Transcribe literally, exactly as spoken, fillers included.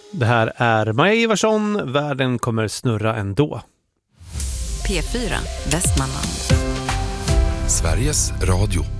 Det här är Maja Ivarsson, Världen kommer snurra ändå. P fyra, Västmanland. Sveriges Radio.